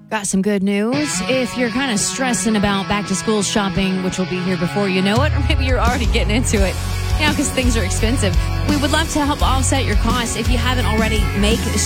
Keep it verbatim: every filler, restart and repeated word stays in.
Got some good news. If you're kind of stressing about back to school shopping, which will be here before you know it, or maybe you're already getting into it, you know, because things are expensive, we would love to help offset your costs. If you haven't already, make